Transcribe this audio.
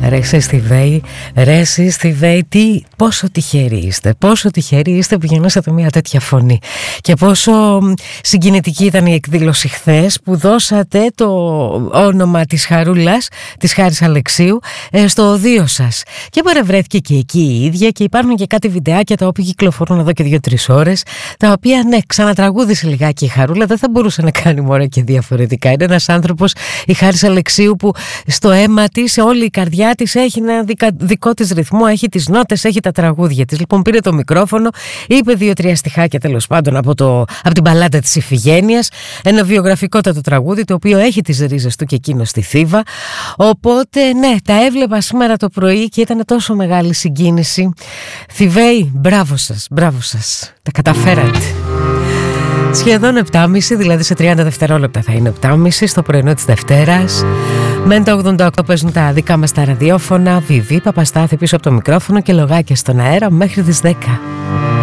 Ρε εσύ στη ΔΕΗ, πόσο τυχεροί είστε που γεννήσατε μια τέτοια φωνή. Και πόσο συγκινητική ήταν η εκδήλωση χθες που δώσατε το όνομα της Χαρούλας, της Χάρης Αλεξίου, στο οδείο σας. Και παρευρέθηκε και εκεί η ίδια και υπάρχουν και κάτι βιντεάκια τα οποία κυκλοφορούν εδώ και 2-3 ώρες, τα οποία ναι, ξανατραγούδησε λιγάκι η Χαρούλα, δεν θα μπορούσε να κάνει μωρέ και διαφορετικά. Είναι ένας άνθρωπος, η Χάρης Αλεξίου, που στο αίμα της, όλη η καρδιά της έχει ένα δικό της ρυθμό, έχει τις νότες, έχει τα τραγούδια της. Λοιπόν, πήρε το μικρόφωνο, είπε 2-3 στιχάκια τέλος πάντων από την μπαλάντα της Ιφηγένειας, ένα βιογραφικότατο τραγούδι το οποίο έχει τις ρίζες του και εκείνο στη Θήβα. Οπότε ναι, τα έβλεπα σήμερα το πρωί και ήταν τόσο μεγάλη συγκίνηση. Θηβαίοι, μπράβο σας, τα καταφέρατε. Σχεδόν 7.30, δηλαδή σε 30 δευτερόλεπτα θα είναι 7.30 στο πρωινό της Δευτέρας. Μεν τα 88 παίζουν τα δικά μας τα ραδιόφωνα. Βιβί Παπαστάθη πίσω από το μικρόφωνο και λογάκια στον αέρα μέχρι τις 10.